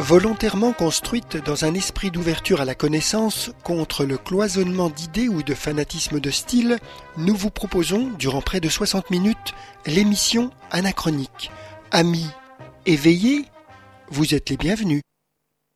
Volontairement construite dans un esprit d'ouverture à la connaissance contre le cloisonnement d'idées ou de fanatisme de style, nous vous proposons, durant près de 60 minutes, l'émission Anachronique. Amis éveillés, vous êtes les bienvenus.